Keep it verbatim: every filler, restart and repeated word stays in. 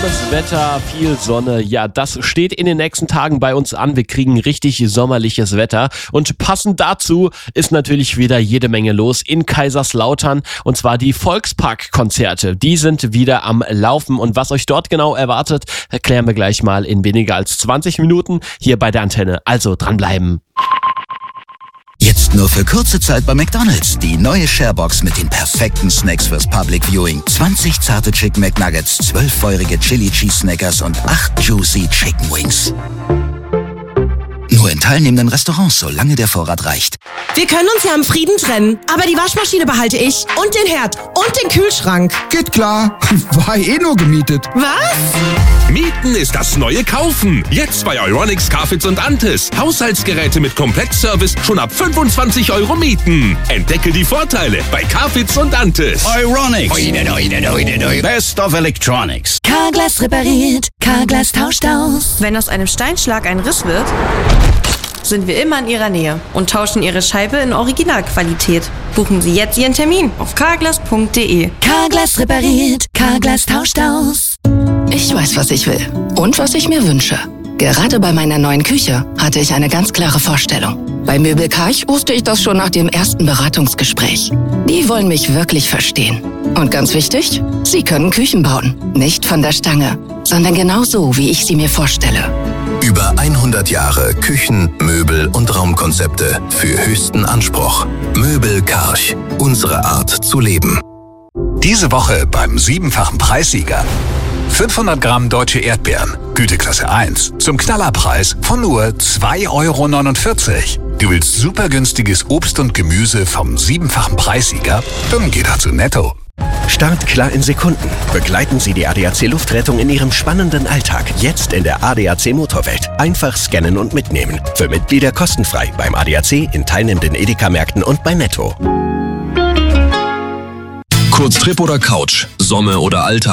Warmes Wetter, viel Sonne, ja, das steht in den nächsten Tagen bei uns an. Wir kriegen richtig sommerliches Wetter und passend dazu ist natürlich wieder jede Menge los in Kaiserslautern und zwar die Volkspark-Konzerte. Die sind wieder am Laufen und was euch dort genau erwartet, erklären wir gleich mal in weniger als zwanzig Minuten hier bei der Antenne. Also dranbleiben. Jetzt nur für kurze Zeit bei McDonald's. Die neue Sharebox mit den perfekten Snacks fürs Public Viewing. zwanzig zarte Chicken McNuggets, zwölf feurige Chili Cheese Snackers und acht Juicy Chicken Wings. Nur in teilnehmenden Restaurants, solange der Vorrat reicht. Wir können uns ja im Frieden trennen, aber die Waschmaschine behalte ich und den Herd und den Kühlschrank. Geht klar, war eh nur gemietet. Was? Mieten ist das neue Kaufen. Jetzt bei Euronics, Carfits und Antis. Haushaltsgeräte mit Komplettservice schon ab fünfundzwanzig Euro mieten. Entdecke die Vorteile bei Carfits und Antis. Euronics. Best of Electronics. Carglass repariert, Carglass tauscht aus. Wenn aus einem Steinschlag ein Riss wird, sind wir immer in Ihrer Nähe und tauschen Ihre Scheibe in Originalqualität. Buchen Sie jetzt Ihren Termin auf carglass punkt de. Carglass repariert, Carglass tauscht aus. Ich weiß, was ich will und was ich mir wünsche. Gerade bei meiner neuen Küche hatte ich eine ganz klare Vorstellung. Bei Möbel Karch wusste ich das schon nach dem ersten Beratungsgespräch. Die wollen mich wirklich verstehen. Und ganz wichtig, sie können Küchen bauen. Nicht von der Stange, sondern genau so, wie ich sie mir vorstelle. Über hundert Jahre Küchen, Möbel und Raumkonzepte für höchsten Anspruch. Möbel Karch. Unsere Art zu leben. Diese Woche beim siebenfachen Preissieger. fünfhundert Gramm deutsche Erdbeeren, Güteklasse eins, zum Knallerpreis von nur zwei Euro neunundvierzig. Du willst super günstiges Obst und Gemüse vom siebenfachen Preissieger? Dann geh dazu Netto. Startklar in Sekunden. Begleiten Sie die A D A C Luftrettung in Ihrem spannenden Alltag. Jetzt in der A D A C Motorwelt. Einfach scannen und mitnehmen. Für Mitglieder kostenfrei beim A D A C, in teilnehmenden Edeka-Märkten und bei Netto. Kurztrip oder Couch, Sommer oder Alltag.